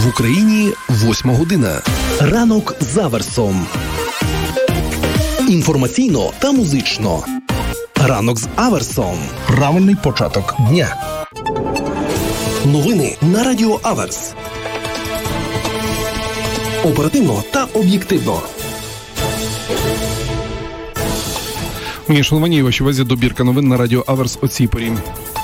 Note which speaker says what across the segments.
Speaker 1: В Україні 8 година. Ранок з Аверсом. Інформаційно та музично. Ранок з Аверсом. Правильний початок дня. Новини на Радіо Аверс. Оперативно та об'єктивно.
Speaker 2: Мені шановані, вашій увазі добірка новин на Радіо Аверс о цій порі.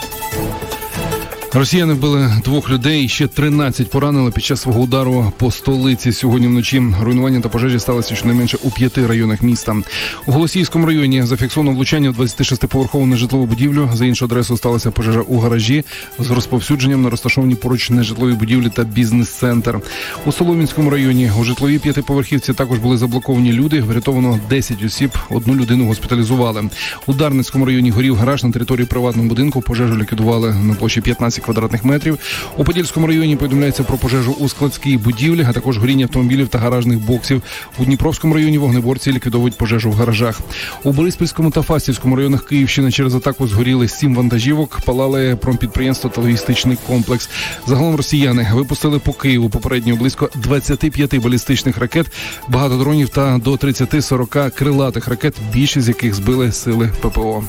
Speaker 2: Росіяни вбили 2 людей, ще 13 поранили під час свого удару по столиці сьогодні вночі. Руйнування та пожежі сталися щонайменше у 5 районах міста. У Голосіївському районі зафіксовано влучання в 26-поверхову нежитлову будівлю. За іншу адресу сталася пожежа у гаражі з розповсюдженням на розташовані поруч нежитлові будівлі та бізнес-центр. У Солом'янському районі у житловій 5-поверхівці також були заблоковані люди. Врятовано 10 осіб, 1 людину госпіталізували. У Дарницькому районі горів гараж на території приватного будинку. Пожежу ліквідували на площі 15 квадратних метрів. У Подільському районі повідомляється про пожежу у складській будівлі, а також горіння автомобілів та гаражних боксів. У Дніпровському районі вогнеборці ліквідовують пожежу в гаражах. У Бориспільському та Фастівському районах Київщини через атаку згоріли 7 вантажівок, палали промпідприємство та логістичний комплекс. Загалом росіяни випустили по Києву попередньо близько 25 балістичних ракет, багато дронів та до 30-40 крилатих ракет, більшість з яких збили сили ППО.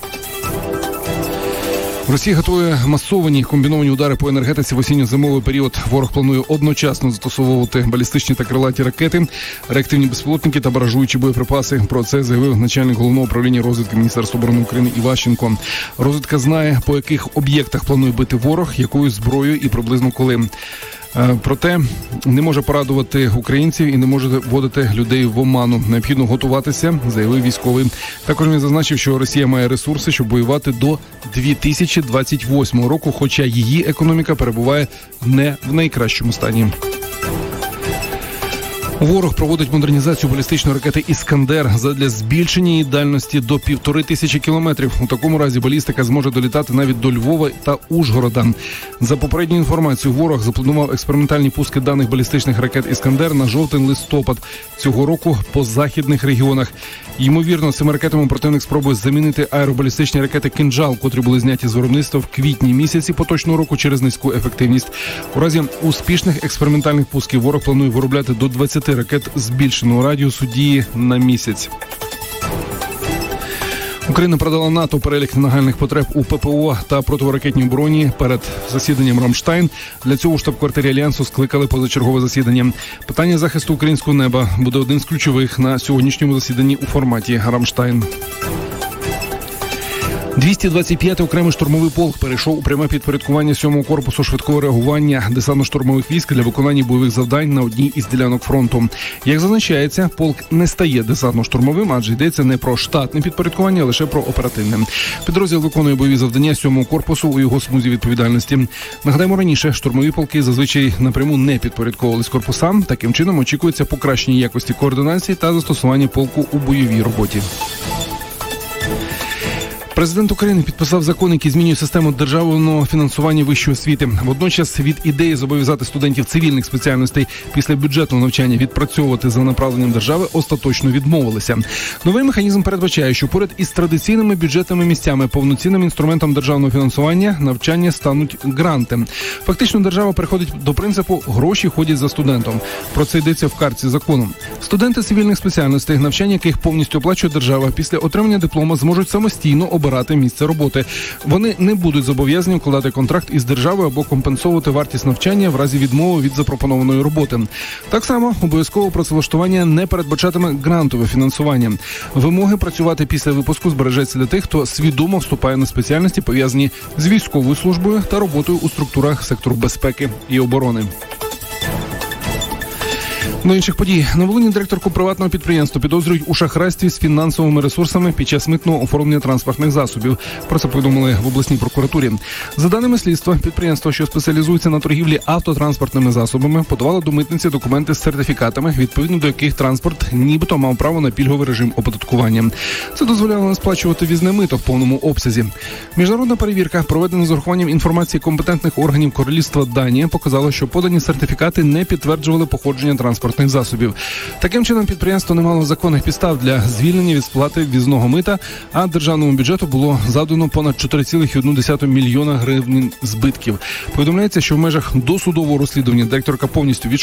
Speaker 2: Росія готує масовані комбіновані удари по енергетиці в осінньо-зимовий період. Ворог планує одночасно застосовувати балістичні та крилаті ракети, реактивні безпілотники та баражуючі боєприпаси. Про це заявив начальник Головного управління розвідки Міністерства оборони України Іващенко. Розвідка знає, по яких об'єктах планує бити ворог, якою зброєю і приблизно коли. Проте не може порадувати українців і не може вводити людей в оману. Необхідно готуватися, заявив військовий. Також він зазначив, що Росія має ресурси, щоб воювати до 2028 року, хоча її економіка перебуває не в найкращому стані. Ворог проводить модернізацію балістичної ракети «Іскандер» задля збільшення її дальності до 1500 кілометрів. У такому разі балістика зможе долітати навіть до Львова та Ужгорода. За попередньою інформацією, ворог запланував експериментальні пуски даних балістичних ракет «Іскандер» на жовтень-листопад цього року по західних регіонах. Ймовірно, цими ракетами противник спробує замінити аеробалістичні ракети «Кинджал», котрі були зняті з виробництва в квітні місяці поточного року через низьку ефективність. У разі успішних експериментальних пусків ворог планує виробляти до 20 ракет збільшеного радіусу дії на місяць. Україна передала НАТО перелік нагальних потреб у ППО та протиракетній обороні перед засіданням Рамштайн. Для цього у штаб-квартирі Альянсу скликали позачергове засідання. Питання захисту українського неба буде одним з ключових на сьогоднішньому засіданні у форматі Рамштайн. 225-й окремий штурмовий полк перейшов у пряме підпорядкування 7-го корпусу швидкого реагування десантно-штурмових військ для виконання бойових завдань на одній із ділянок фронту. Як зазначається, полк не стає десантно-штурмовим, адже йдеться не про штатне підпорядкування, а лише про оперативне. Підрозділ виконує бойові завдання 7-го корпусу у його смузі відповідальності. Нагадаємо, раніше штурмові полки зазвичай напряму не підпорядковувались корпусам. Таким чином очікується покращення якості координації та застосування полку у бойовій роботі. Президент України підписав закон, який змінює систему державного фінансування вищої освіти. Водночас від ідеї зобов'язати студентів цивільних спеціальностей після бюджетного навчання відпрацьовувати за направленням держави остаточно відмовилися. Новий механізм передбачає, що поряд із традиційними бюджетними місцями повноцінним інструментом державного фінансування навчання стануть гранти. Фактично держава переходить до принципу «гроші ходять за студентом». Про це йдеться в картці закону. Студенти цивільних спеціальностей, навчання яких повністю оплачує держава, після отримання диплома зможуть самостійно обирати місце роботи. Вони не будуть зобов'язані укладати контракт із державою або компенсувати вартість навчання в разі відмови від запропонованої роботи. Так само обов'язково працевлаштування не передбачатиме грантове фінансування. Вимоги працювати після випуску збережеться для тих, хто свідомо вступає на спеціальності, пов'язані з військовою службою та роботою у структурах сектору безпеки і оборони. До інших подій. На Волині директорку приватного підприємства підозрюють у шахрайстві з фінансовими ресурсами під час митного оформлення транспортних засобів. Про це повідомили в обласній прокуратурі. За даними слідства, підприємство, що спеціалізується на торгівлі автотранспортними засобами, подавало до митниці документи з сертифікатами, відповідно до яких транспорт нібито мав право на пільговий режим оподаткування. Це дозволяло не сплачувати ввізне мито в повному обсязі. Міжнародна перевірка, проведена з урахуванням інформації компетентних органів Королівства Данія, показала, що подані сертифікати не підтверджували походження транспортних засобів. Таким чином, підприємство не мало законних підстав для звільнення від сплати ввізного мита, а державному бюджету було завдано понад 4,1 мільйона гривень збитків. Повідомляється, що в межах досудового розслідування директорка повністю